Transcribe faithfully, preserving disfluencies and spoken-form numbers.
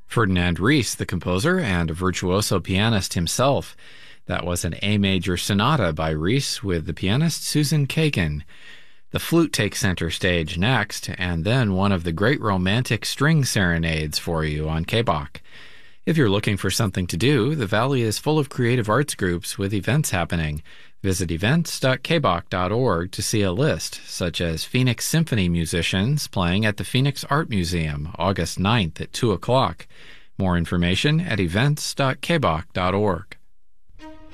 Ferdinand Ries, the composer and a virtuoso pianist himself. That was an A major sonata by Ries with the pianist Susan Kagan. The flute takes center stage next, and then one of the great romantic string serenades for you on K B O C. If you're looking for something to do, the Valley is full of creative arts groups with events happening. Visit events dot k b o c dot org to see a list, such as Phoenix Symphony musicians playing at the Phoenix Art Museum August ninth at two o'clock. More information at events dot k b o c dot org.